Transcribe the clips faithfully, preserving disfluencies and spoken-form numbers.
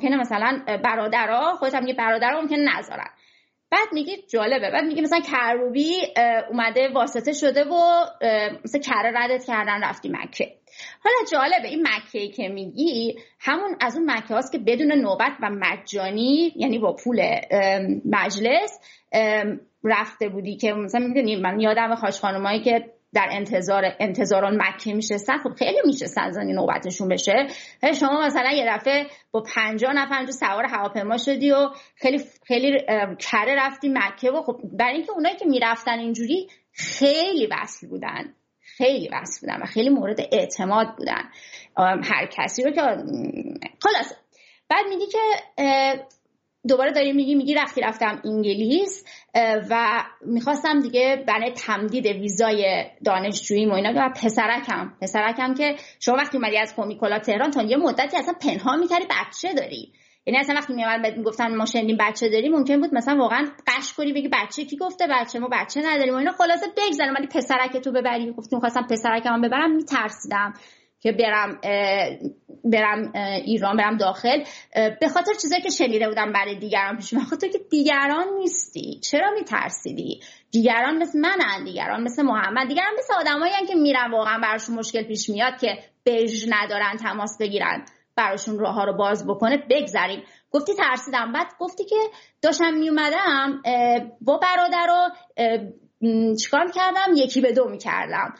ممکنه مثلا برادرها، خودت هم میگی برادرها ممکنه نذارن. بعد میگی جالبه، بعد میگی مثلا کروبی اومده واسطه شده و مثلا کره ردت کردن رفتی مکه. حالا جالبه این مکه‌ای که میگی همون از اون مکه هاست که بدون نوبت و مجانی، یعنی با پول مجلس رفته بودی، که مثلا میدونی من یادم خاش خانمایی که در انتظار انتظاران مکه میشستن، خب خیلی میشستن از این نوبتشون بشه. شما مثلا یه دفعه با پنجاه نفر تو سوار هواپیما شدی و خیلی خیلی کره رفتی مکه و خب برای اینکه اونایی که میرفتن اینجوری خیلی وصل بودن، خیلی وصل بودن و خیلی مورد اعتماد بودن هر کسی رو که خلاص. بعد میگی که دوباره داری میگی میگی رفتی رفتم انگلیس و میخواستم دیگه برای تمدید ویزای دانشجویی و اینا، و پسرکم پسرکم که شما وقتی اومدی از کومیکولا تهران تا یه مدتی اصلا پنهان میکردی بچه داری، یعنی اصلا وقتی میامد بهت میگفتن ما شنیدیم بچه داری ممکن بود مثلا واقعا قش کنی بگی بچه کی گفته بچه، ما بچه نداریم و اینا. خلاصه بگذارم ولی پسرک تو ببری، گفتم میخواستم پسرکم ببرم، میترسیدم که برم برم ایران، برم داخل، به خاطر چیزایی که شنیده بودم برای دیگران پیش میاد. تو که دیگران نیستی، چرا میترسیدی؟ دیگران مثل منن، دیگران مثل محمد، دیگران مثل آدمایی هستن که میرن واقعا براشون مشکل پیش میاد که بج ندارن تماس بگیرن براشون راه ها رو باز بکنه. بگذاریم. گفتی ترسیدم، بعد گفتی که داشتم میومدم با برادر رو چیکار کردم، یکی به دو میکردم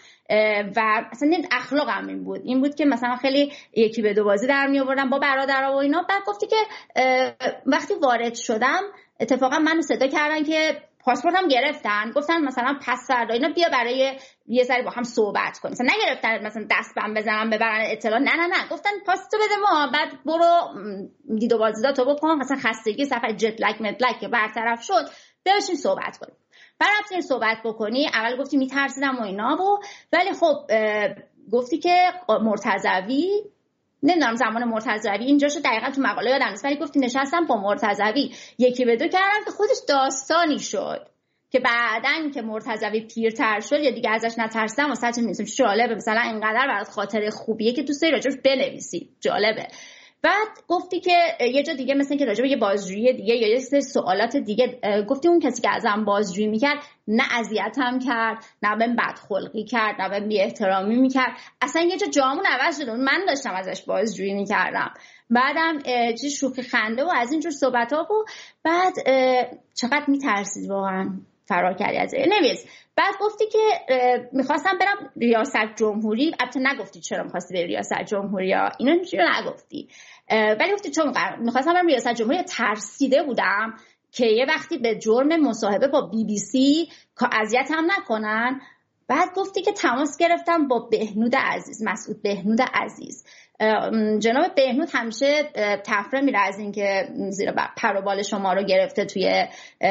و اصلا این اخلاقم این بود این بود که مثلا خیلی یکی به دو بازی در می آوردم با برادرها و اینا. بعد گفتی که وقتی وارد شدم اتفاقا منو صدا کردن که پاسپورتم گرفتن، گفتن مثلا پس فردا اینا بیا برای یه سری با هم صحبت کنیم. مثلا نگرفتن مثلا دست بهم بزنم ببرن اطلاع، نه نه نه، گفتن پاسپورتو بده ما، بعد برو دید و بازدیداتو بکن، مثلا خستگی سفر جت لگ مت لگ که برطرف شد بشین صحبت کنیم. بعد رفتیم صحبت بکنی. اول گفتی میترسیدم و اینا و ولی خب گفتی که مرتضوی، نمیدونم زمان مرتضوی اینجا شد دقیقا تو مقاله یادم نیست، ولی گفتی نشستم با مرتضوی یکی به دو کردم که خودش داستانی شد که بعدن که مرتضوی پیرتر شد یا دیگه ازش نترسیدم واسه چه می‌نویسم. جالبه مثلا اینقدر برات خاطره خوبیه که دوست داری راجعش بنویسی، جالبه. بعد گفتی که یه جا دیگه مثلا که راجع به یه بازجویی دیگه یا یه سری سوالات دیگه گفتی اون کسی که ازم بازجویی میکرد نه اذیتم کرد، نه بهم بدخلقی کرد، نه بهم بی احترامی میکرد، اصلا یه جا جامون عوض شد، من داشتم ازش بازجویی میکردم. بعدم چه شوخی خنده و از اینجور صحبت‌ها و بعد چقدر میترسید واقعا فرار کردی از نویس. بعد گفتی که میخواستم برم ریاست جمهوری، البته نگفتی چرا میخواستی بری ریاست جمهوری ها، اینو اینجوری نگفتی، ولی گفتی چون میخواستم برم ریاست جمهوری ترسیده بودم که یه وقتی به جرم مصاحبه با بی بی سی که اذیت هم نکنن. بعد گفتی که تماس گرفتم با بهنود عزیز، مسعود بهنود عزیز. جناب بهنود همیشه تفره میره از این که زیر پر و بال شما رو گرفته توی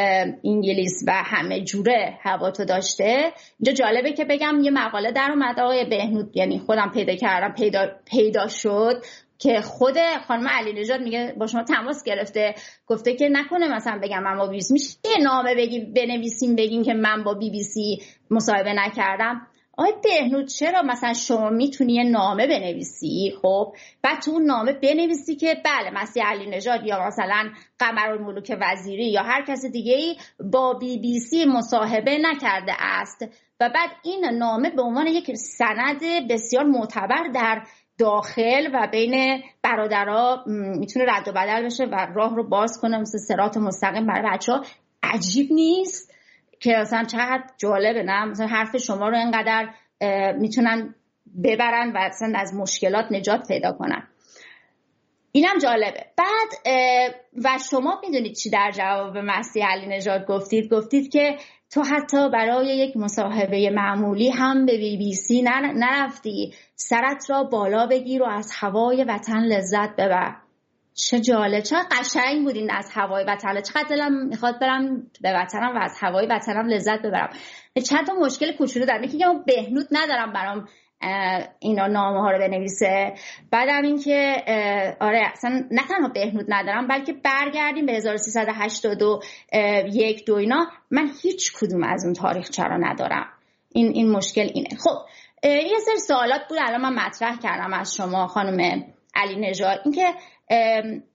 انگلیس و همه جوره هواتو داشته. اینجا جالبه که بگم یه مقاله در اومد آقای بهنود، یعنی خودم پیدا کردم، پیدا, پیدا شد که خود خانم علی نژاد میگه با شما تماس گرفته، گفته که نکنه مثلا بگم من با بی بی سی، میشه یه نامه بگی بنویسیم بگیم که من با بی بی سی مصاحبه نکردم. آقای بهنود چرا مثلا شما میتونی یه نامه بنویسی، خب بعد تو اون نامه بنویسی که بله مسیح علی نژاد یا مثلا قمرالملوک وزیری یا هر کس دیگه‌ای با بی بی سی مصاحبه نکرده است و بعد این نامه به عنوان یک سند بسیار معتبر در داخل و بین برادرها میتونه رد و بدل بشه و راه رو باز کنه مثل صراط مستقیم برای بچه‌ها. عجیب نیست که مثلا چقدر جالبه، نه مثلا حرف شما رو اینقدر میتونن ببرن و اصلا از مشکلات نجات پیدا کنن. اینم جالبه. بعد و شما میدونید چی در جواب مسیح علی نژاد گفتید؟ گفتید که تو حتی برای یک مصاحبه معمولی هم به بی بی سی نرفتی، سرت را بالا بگیر و از هوای وطن لذت ببر. چه جالب، چه قشنگ بود این از هوای وطن، چقدر دلم میخواد برم به وطنم و از هوای وطنم لذت ببرم. چند تا مشکل کوچولو دارم، یکی که من بهنود ندارم برام اینا نامه ها رو بنویسه، بعدم این که آره اصلا نه تنها بهنود ندارم بلکه برگردیم به هزار و سیصد و هشتاد و یک دو اینا، من هیچ کدوم از اون تاریخچه را ندارم. این این مشکل اینه. خب یه سری سوالات بود الان من مطرح کردم از شما خانم علی نژاد، این که